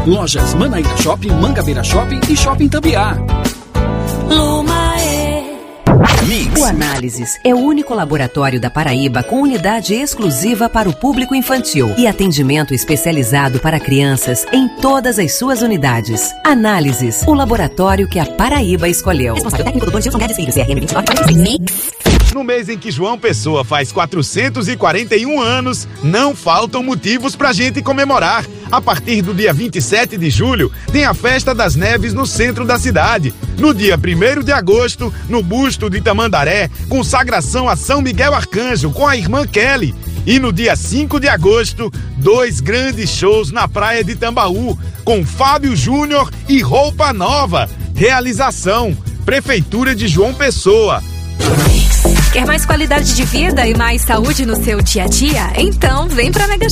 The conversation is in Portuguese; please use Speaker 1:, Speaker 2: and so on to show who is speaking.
Speaker 1: Lojas Manaíra Shopping, Mangabeira Shopping e Shopping Tambiá.
Speaker 2: O Análises é o único laboratório da Paraíba com unidade exclusiva para o público infantil e atendimento especializado para crianças em todas as suas unidades. Análises, o laboratório que a Paraíba escolheu. Responsável técnico Dr. Gilson Guedes Filho, CRM 2946.
Speaker 3: No mês em que João Pessoa faz 441 anos, não faltam motivos pra gente comemorar. A partir do dia 27 de julho, tem a Festa das Neves no centro da cidade. No dia 1º de agosto, no busto de Tamandaré, consagração a São Miguel Arcanjo com a irmã Kelly. E no dia 5 de agosto, 2 grandes shows na praia de Tambaú, com Fábio Júnior e Roupa Nova. Realização, Prefeitura de João Pessoa.
Speaker 4: Quer mais qualidade de vida e mais saúde no seu dia a dia? Então vem pra Mega